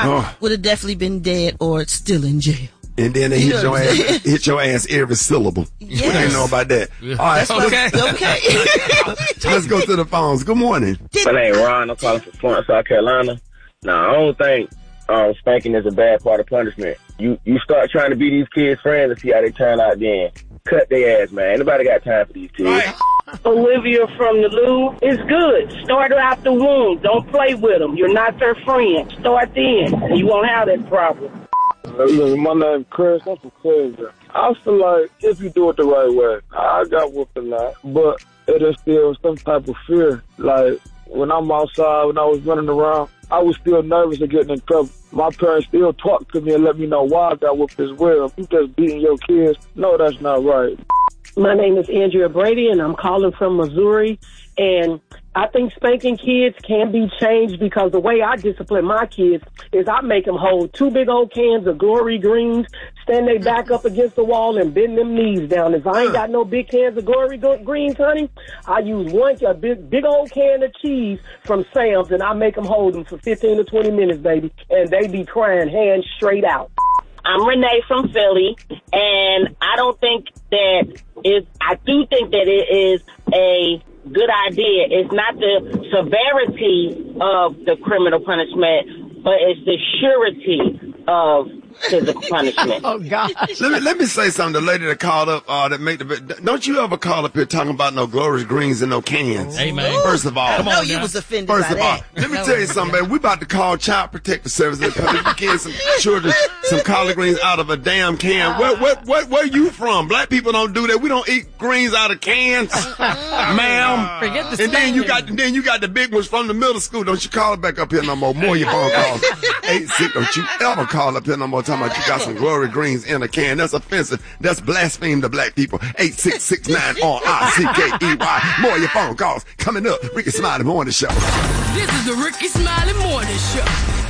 would have definitely been dead or still in jail. And then they hit your ass every syllable. Yes. What do you know about that? Yeah. All right, Okay. let's go to the phones. Good morning. My name is Ron. I'm calling from Florence, South Carolina. Now, I don't think spanking is a bad part of punishment. You start trying to be these kids' friends and see how they turn out then. Cut their ass, man. Ain't nobody got time for these kids. Right. Olivia from the Louvre. It's good. Start out the womb. Don't play with them. You're not their friend. Start then, and you won't have that problem. Look, my name is Chris. I'm from Cleveland. I feel like if you do it the right way, I got whooped a lot, but it is still some type of fear. Like when I'm outside, when I was running around, I was still nervous of getting in trouble. My parents still talk to me and let me know why I got whooped as well. You just beating your kids. No, that's not right. My name is Andrea Brady, and I'm calling from Missouri. And I think spanking kids can be changed because the way I discipline my kids is I make them hold 2 big old cans of Glory Greens, stand they back up against the wall and bend them knees down. If I ain't got no big cans of Glory Greens, honey, I use a big old can of cheese from Sam's, and I make them hold them for 15 to 20 minutes, baby. And they be crying hands straight out. I'm Renee from Philly, and I do think that it is a good idea. It's not the severity of the criminal punishment, but it's the surety of physical punishment. Oh, God. Let me say something. The lady that called up, don't you ever call up here talking about no Glory Greens and no cans? Hey, man. First of all. I know you was offended First by of all, that. let me tell you something, man. We about to call Child Protective Services because we get some children some collard greens out of a damn can. Where you from? Black people don't do that. We don't eat greens out of cans, ma'am. Forget the And then you got the big ones from the middle school. Don't you call it back up here no more. More your phone calls. 86. Don't you ever call up here no more talking about you got some Glory Greens in a can. That's offensive. That's blasphemy to black people. 866-9-RICKEY. More your phone calls coming up. Ricky Smiley Morning Show. This is the Ricky Smiley Morning Show.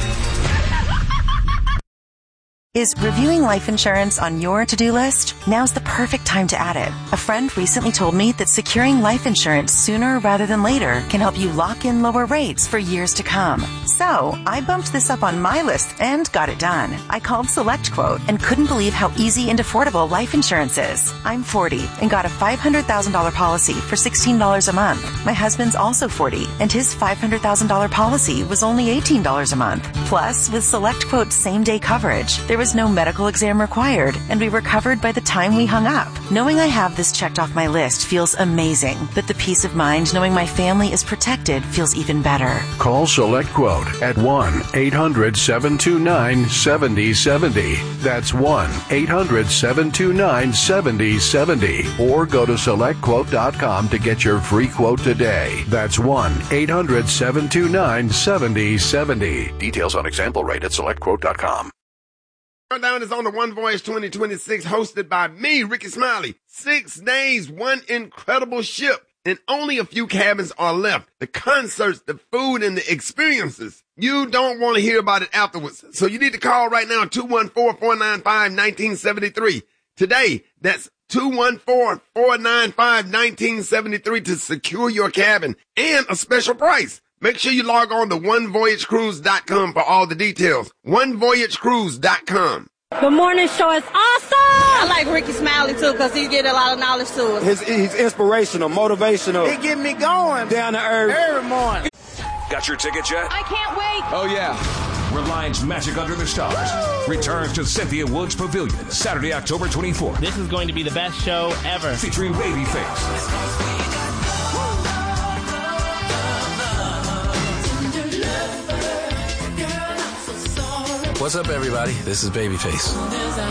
Is reviewing life insurance on your to-do list? Now's the perfect time to add it. A friend recently told me that securing life insurance sooner rather than later can help you lock in lower rates for years to come. So, I bumped this up on my list and got it done. I called SelectQuote and couldn't believe how easy and affordable life insurance is. I'm 40 and got a $500,000 policy for $16 a month. My husband's also 40 and his $500,000 policy was only $18 a month. Plus, with SelectQuote's same-day coverage, there was no medical exam required, and we were covered by the time we hung up. Knowing I have this checked off my list feels amazing, but the peace of mind knowing my family is protected feels even better. Call SelectQuote at 1-800-729-7070. That's 1-800-729-7070. Or go to SelectQuote.com to get your free quote today. That's 1-800-729-7070. Details on example rate at SelectQuote.com. Countdown is on the One Voyage 2026, hosted by me, Ricky Smiley. 6 days, one incredible ship, and only a few cabins are left. The concerts, the food, and the experiences. You don't want to hear about it afterwards, so you need to call right now, 214-495-1973. Today, that's 214-495-1973 to secure your cabin and a special price. Make sure you log on to onevoyagecruise.com for all the details. onevoyagecruise.com. The morning show is awesome! I like Ricky Smiley, too, because he get a lot of knowledge to us. He's inspirational, motivational. He get me going. Down to earth. Every morning. Got your tickets yet? I can't wait! Oh, yeah. Reliance Magic Under the Stars returns to Cynthia Woods Pavilion Saturday, October 24th. This is going to be the best show ever. Featuring Babyface. What's up, everybody? This is Babyface.